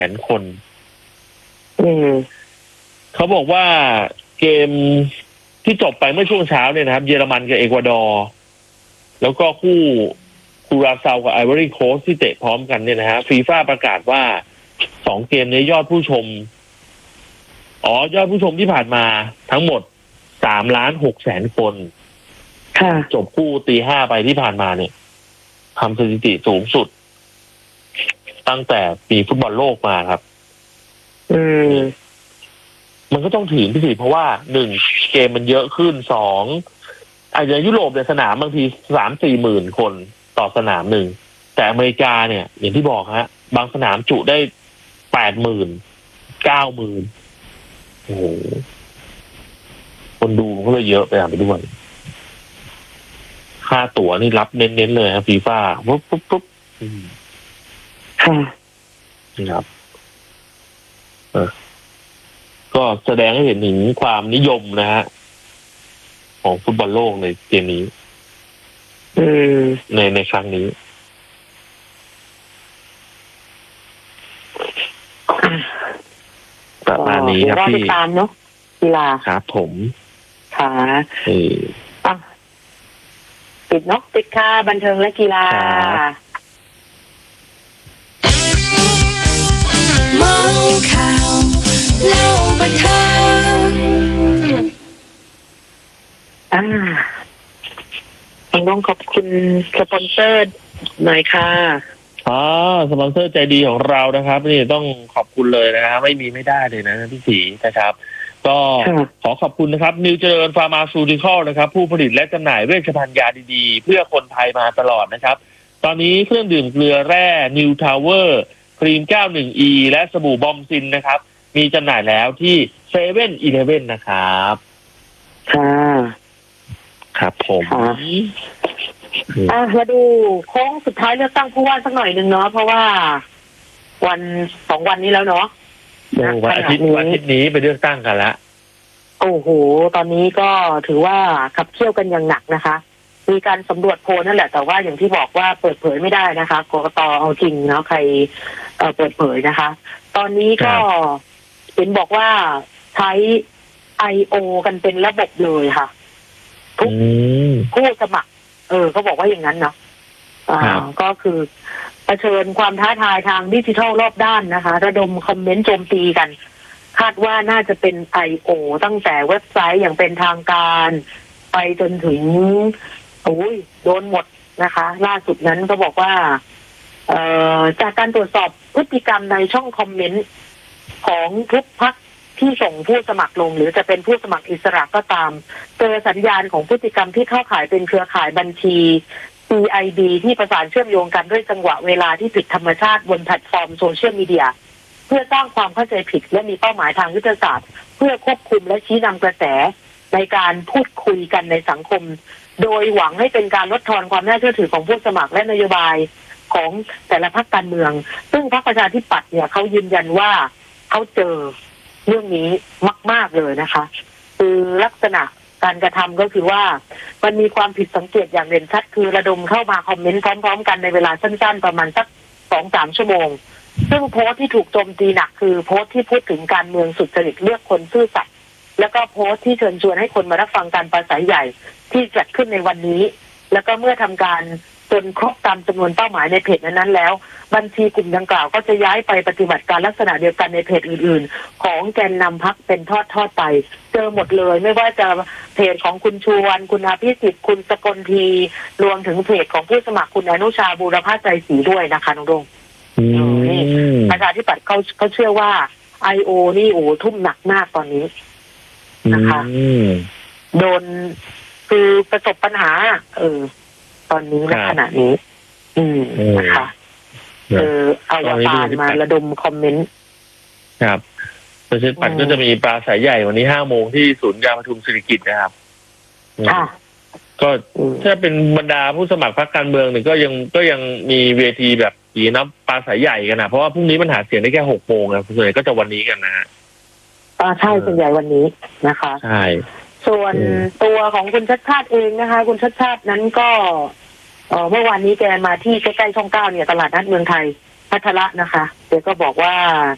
นคนเขาบอกว่าเกมที่จบไปเมื่อช่วงเช้าเนี่ยนะครับเยอรมันกับเอกวาดอร์แล้วก็คู่คูราซาวกับไอวอรี่โคสต์ที่เตะพร้อมกันเนี่ยนะฮะฟีฟ่าประกาศว่า2เกมนี้ยอดผู้ชมที่ผ่านมาทั้งหมด3,600,000 คนจบคู่ตี 5ไปที่ผ่านมาเนี่ยทำสถิติสูงสุดตั้งแต่ปีฟุตบอลโลกมาครับมันก็ต้องถึงพี่สิเพราะว่า1เกมมันเยอะขึ้น2อาจจะยุโรปในสนามบางที 3-4 หมื่นคนต่อสนามหนึ่งแต่อเมริกาเนี่ยอย่างที่บอกฮะบางสนามจุได้ 80,000 90,000โอ้โหคนดูก็เลยเยอะไปด้วยค่าตั๋วนี่รับเน้นๆเลยครับฟีฟ่าปุ๊บครับก็แสดงให้เห็นถึงความนิยมนะฮะของฟุตบอลโลกในเกมนี้ในครั้งนี้ประมาณนี้ครับพี่ตามเนาะกีฬาครับผมค่ะปิดเนาะปิดค่ะบันเทิงและกีฬาเมาข่าวเล่าบันเทิงต้องขอบคุณสปอนเซอร์หน่อยค่ะสปอนเซอร์ใจดีของเรานะครับนี่ต้องขอบคุณเลยนะครับไม่ได้เลยนะพี่ศรีนะครับก็ขอขอบคุณนะครับนิวเจริญฟาร์มาซูติคอลนะครับผู้ผลิตและจำหน่ายเวชภัณฑ์ยาดีๆเพื่อคนไทยมาตลอดนะครับตอนนี้เครื่องดื่มเกลือแร่นิวทาวเวอร์ครีม 91E และสบู่บอมซินนะครับมีจำหน่ายแล้วที่เซเว่นอีเลฟเว่นนะครับครับผมมาดูโค้งสุดท้ายเลือกตั้งผู้ว่าสักหน่อยนึงเนาะเพราะว่า2 วันนี้แล้วเนาะวันอาทิตย์นี้ไปเลือกตั้งกันแล้วโอ้โหตอนนี้ก็ถือว่าขับเคี่ยวกันอย่างหนักนะคะมีการสำรวจโพลนั่นแหละแต่ว่าอย่างที่บอกว่าเปิดเผยไม่ได้นะคะกกต.เอาจริงเนาะใครเปิดเผยนะคะตอนนี้ก็เห็นบอกว่าใช้ I.O. กันเป็นระบบเลยค่ะทุกผู้สมัครเขาบอกว่าอย่างนั้นเนาะก็คือเผชิญความท้าทายทางดิจิทัลรอบด้านนะคะระดมคอมเมนต์โจมตีกันคาดว่าน่าจะเป็น I.O. ตั้งแต่เว็บไซต์อย่างเป็นทางการไปจนถึงโดนหมดนะคะล่าสุดนั้นก็บอกว่าจากการตรวจสอบพฤติกรรมในช่องคอมเมนต์ของทุกพรรคที่ส่งผู้สมัครลงหรือจะเป็นผู้สมัครอิสระก็ตามเจอสัญญาณของพฤติกรรมที่เข้าข่ายเป็นเครือข่ายบัญชี CID ที่ประสานเชื่อมโยงกันด้วยจังหวะเวลาที่ผิดธรรมชาติบนแพลตฟอร์มโซเชียลมีเดียเพื่อสร้างความเข้าใจผิดและมีเป้าหมายทางยุทธศาสตร์เพื่อควบคุมและชี้นำกระแสในการพูดคุยกันในสังคมโดยหวังให้เป็นการลดทอนความน่าเชื่อถือของผู้สมัครและนโยบายของแต่ละพรรคการเมืองซึ่งพรรคประชาธิปัตย์เนี่ยเขายืนยันว่าเขาเจอเรื่องนี้มากๆเลยนะคะคือลักษณะการกระทำก็คือว่ามันมีความผิดสังเกตอย่างเด่นชัดคือระดมเข้ามาคอมเมนต์พร้อมๆกันในเวลาสั้นๆประมาณสัก 2-3 ชั่วโมงซึ่งโพสต์ที่ถูกโจมตีหนักคือโพสต์ที่พูดถึงการเมืองสุจริตเลือกคนซื่อสัตย์แล้วก็โพสต์ที่เชิญชวนให้คนมารับฟังการปราศัยใหญ่ที่จัดขึ้นในวันนี้แล้วก็เมื่อทำการจนครบตามจำนวนเป้าหมายในเพจนั้นๆแล้วบัญชีกลุ่มดังกล่าวก็จะย้ายไปปฏิบัติการลักษณะเดียวกันในเพจอื่นๆของแกนนำพรรคเป็นทอดๆไปเจอหมดเลยไม่ว่าจะเพจของคุณชวนคุณอภิสิทธิ์คุณสกลทีรวมถึงเพจของผู้สมัครคุณอนุชาบูรพาใจศรีด้วยนะคะน้องดงนี่ประชาธิปัตย์เขาเชื่อว่า I.O. นี่ทุ่มหนักมากตอนนี้นะคะโดนคือประสบปัญหาตอนนี้ในขณะนี้นะคะเอาวตารมาระดมคอมเมนต์ครับประชาธิปัตย์ก็จะมีปราศัยใหญ่วันนี้ 5 โมงที่ศูนย์การประชุมเศรษฐกิจนะครับก็ถ้าเป็นบรรดาผู้สมัครพรรคการเมืองเนี่ยก็ยังมีเวทีแบบนี้นะปราศัยใหญ่กันนะเพราะว่าพรุ่งนี้มันหาเสียงได้แค่ 6 โมงนะส่วนใหญ่ก็จะวันนี้กันนะฮะใช่ส่วนใหญ่วันนี้นะคะใช่ส่วนตัวของคุณชัชชาติเองนะคะคุณชัชชาตินั้นก็เมื่อวานนี้แกมาที่ใกล้ๆช่อง 9เนี่ยตลาดนัดเมืองไทยพัทระนะคะแกก็บอกว่า